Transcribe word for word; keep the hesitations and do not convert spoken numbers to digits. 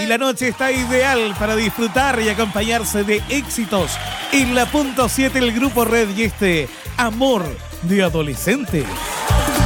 Y la noche está ideal para disfrutar y acompañarse de éxitos. En la punto siete el Grupo Red y este Amor de Adolescentes.